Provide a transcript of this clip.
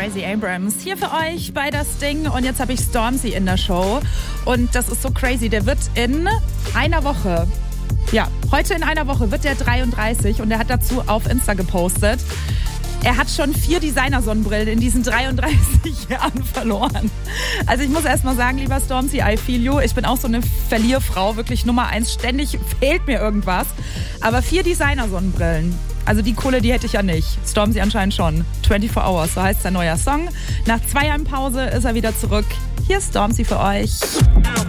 Gracie Abrams hier für euch bei Das Ding. Und jetzt habe ich Stormzy in der Show. Und das ist so crazy. Der wird in einer Woche, heute in einer Woche wird der 33. Und er hat dazu auf Insta gepostet, er hat schon 4 Designer-Sonnenbrillen in diesen 33 Jahren verloren. Also ich muss erst mal sagen, lieber Stormzy, I feel you. Ich bin auch so eine Verlierfrau, wirklich Nummer 1. Ständig fehlt mir irgendwas. Aber 4 Designer-Sonnenbrillen. Also die Kohle, die hätte ich ja nicht. Stormzy anscheinend schon. 24 Hours, so heißt sein neuer Song. Nach 2 Jahren Pause ist er wieder zurück. Hier ist Stormzy für euch.